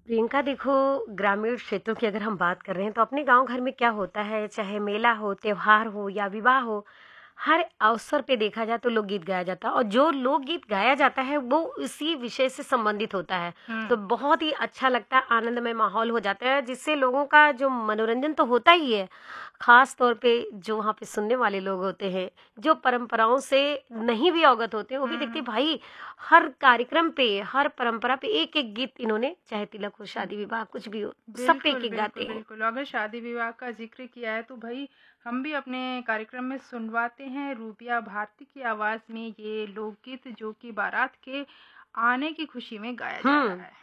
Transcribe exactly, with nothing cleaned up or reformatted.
प्रियंका देखो, ग्रामीण क्षेत्रों की अगर हम बात कर रहे हैं तो अपने गांव घर में क्या होता है, चाहे मेला हो, त्योहार हो या विवाह हो, हर अवसर पे देखा जाए तो लोकगीत गाया जाता है और जो लोकगीत गाया जाता है वो इसी विषय से संबंधित होता है। तो हुँ। बहुत ही अच्छा लगता है, आनंदमय माहौल हो जाता है जिससे लोगों का जो मनोरंजन तो होता ही है। खास तौर पे जो वहाँ पे सुनने वाले लोग होते हैं, जो परंपराओं से नहीं भी अवगत होते हैं, वो भी हुँ, देखते हैं हुँ। भाई हर कार्यक्रम पे, हर परंपरा पे एक-एक गीत इन्होंने, चाहे तिलक हो, हुँ। शादी विवाह कुछ भी हो, सब पे बिल्कुल, एक-एक गाते बिल्कुल, हैं। बिल्कुल। अगर शादी-विवाह का ज़िक्र किया है तो भई हम भी अपने कार्यक्रम में सुनवाते हैं रूपिया भारती की आवाज़ में ये लोकगीत जो कि बारात के आने की खुशी में गाया जा हुँ। रहा है।